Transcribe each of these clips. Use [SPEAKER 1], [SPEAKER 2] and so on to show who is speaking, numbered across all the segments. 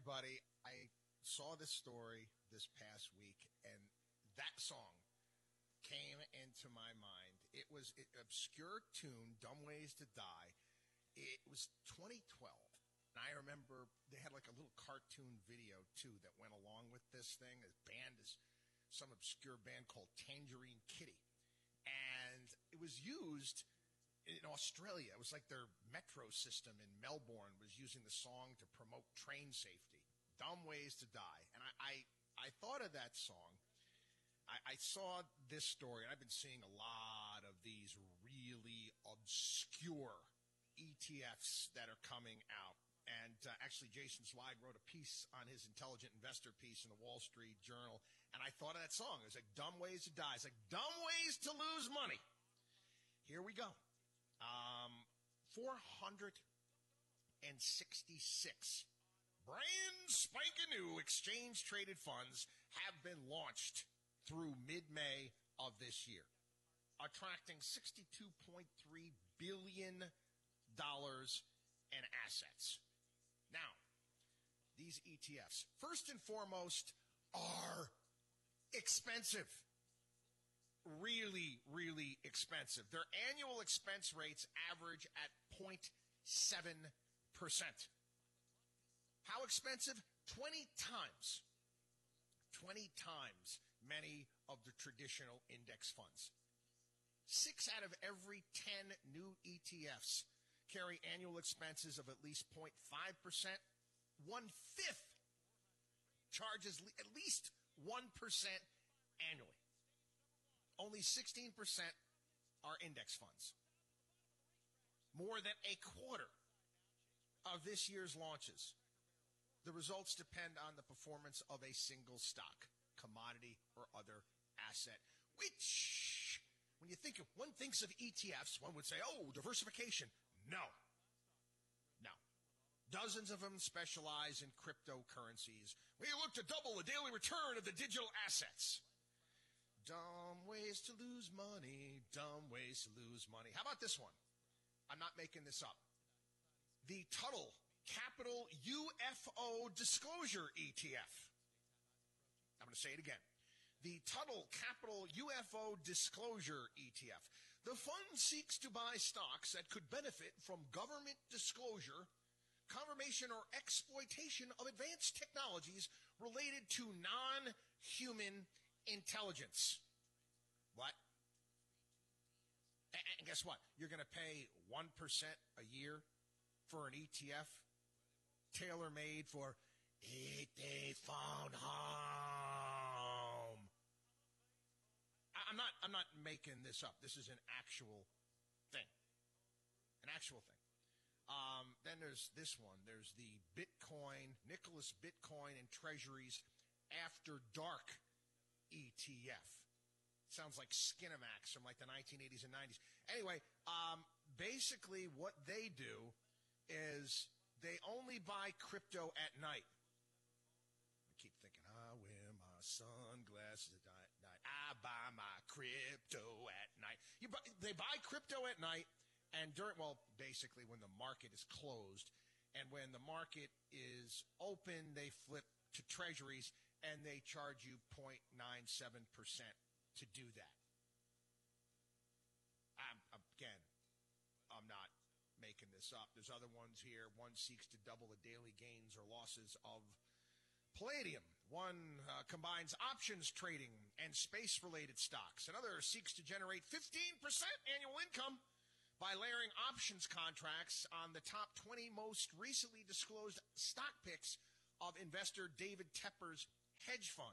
[SPEAKER 1] everybody. I saw this story this past week, and that song came into my mind. It was an obscure tune, Dumb Ways to Die. It was 2012. And I remember they had like a little cartoon video, too, that went along with this thing. This band is some obscure band called Tangerine Kitty. And it was used in Australia. It was like their metro system in Melbourne was using the song to promote train safety. Dumb Ways to Die. And I thought of that song. I saw this story, and I've been seeing a lot of these really obscure ETFs that are coming out. And actually, Jason Zweig wrote a piece on his Intelligent Investor piece in the Wall Street Journal, and I thought of that song. It was like Dumb Ways to Die. It's like Dumb Ways to Lose Money. Here we go. 466 brand spanking new exchange-traded funds have been launched through mid-May of this year, attracting $62.3 billion in assets. Now, these ETFs, first and foremost, are expensive. Really, really expensive. Their annual expense rates average at 0.7%. How expensive? 20 times. 20 times many of the traditional index funds. 6 out of every 10 new ETFs carry annual expenses of at least 0.5%. 1/5 charges at least 1% annually. Only 16% are index funds. More than a quarter of this year's launches. The results depend on the performance of a single stock, commodity, or other asset, which, when you think of, one thinks of ETFs, one would say, oh, diversification. No. Dozens of them specialize in cryptocurrencies. We look to double the daily return of the digital assets. Dumb ways to lose money, dumb ways to lose money. How about this one? I'm not making this up. The Tuttle Capital UFO Disclosure ETF. I'm going to say it again. The Tuttle Capital UFO Disclosure ETF. The fund seeks to buy stocks that could benefit from government disclosure, confirmation, or exploitation of advanced technologies related to non-human intelligence. What? And guess what? You're going to pay 1% a year for an ETF tailor-made for it they found home. I'm not making this up. This is an actual thing. An actual thing. Then there's this one. There's the Bitcoin, Nicholas Bitcoin and Treasuries After Dark ETF. Sounds like Skinamax from like the 1980s and 90s. Anyway, basically what they do is they only buy crypto at night. I keep thinking, I wear my sunglasses at night. I buy my crypto at night. They buy crypto at night, and basically when the market is closed, and when the market is open, they flip to treasuries, and they charge you 0.97% to do that. I'm not making this up. There's other ones here. One seeks to double the daily gains or losses of Palladium. One combines options trading and space-related stocks. Another seeks to generate 15% annual income by layering options contracts on the top 20 most recently disclosed stock picks of investor David Tepper's hedge fund.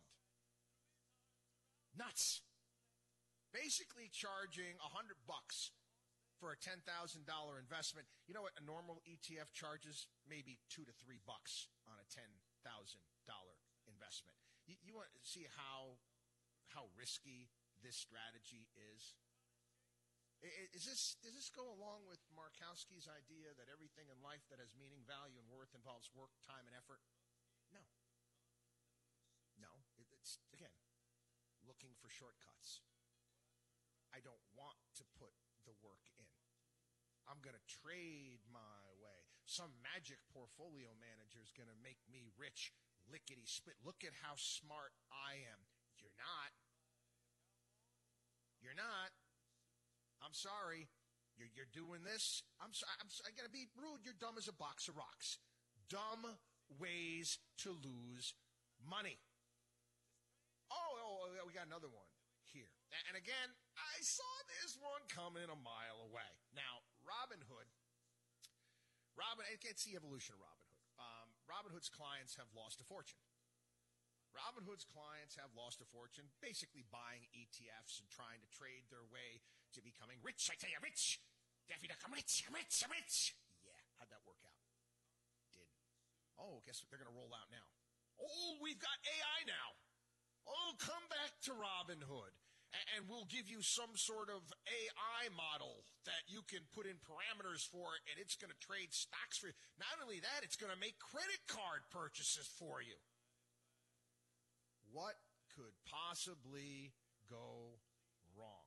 [SPEAKER 1] Nuts. Basically charging $100 for a $10,000 investment. You know what a normal ETF charges? Maybe $2 to $3 on a $10,000 investment. You want to see how risky this strategy is? Does this go along with Markowski's idea that everything in life that has meaning, value, and worth involves work, time, and effort? No. It's, again, looking for shortcuts. I don't want to put the work in. I'm going to trade my way. some magic portfolio manager is going to make me rich, lickety-split. Look at how smart I am. You're not. You're not. I'm sorry. You're doing this. I'm sorry. I got to be rude. You're dumb as a box of rocks. Dumb ways to lose money. Oh, we got another one here. And again, I saw this one coming a mile away. Now, Robinhood, it's the evolution of Robinhood. Robinhood's clients have lost a fortune. Robinhood's clients have lost a fortune basically buying ETFs and trying to trade their way to becoming rich. I tell you, rich. Daffy Duck, I'm rich. Yeah, how'd that work out? Didn't. Oh, guess what they're going to roll out now? Oh, we've got AI now. Oh, come back to Robinhood, and we'll give you some sort of AI model that you can put in parameters for, and it's going to trade stocks for you. Not only that, it's going to make credit card purchases for you. What could possibly go wrong?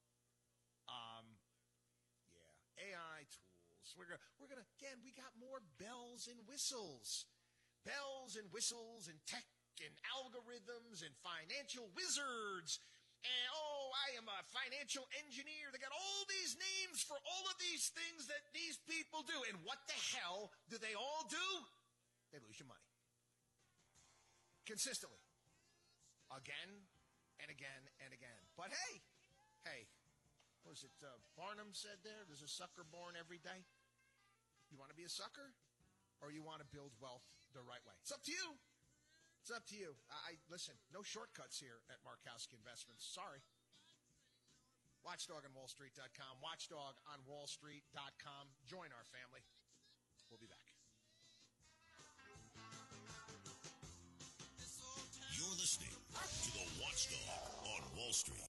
[SPEAKER 1] AI tools. We're gonna again. We got more bells and whistles, and tech and algorithms and financial wizards. And I am a financial engineer. They got all these names for all of these things that these people do. And what the hell do they all do? They lose your money consistently. Again and again and again. But hey, what was it Barnum said there? There's a sucker born every day. You want to be a sucker? Or you want to build wealth the right way? It's up to you. It's up to you. Listen, no shortcuts here at Markowski Investments. Sorry. WatchDogOnWallStreet.com. WatchDogOnWallStreet.com. Join our family. We'll be back.
[SPEAKER 2] You're listening to the Watchdog on Wall Street.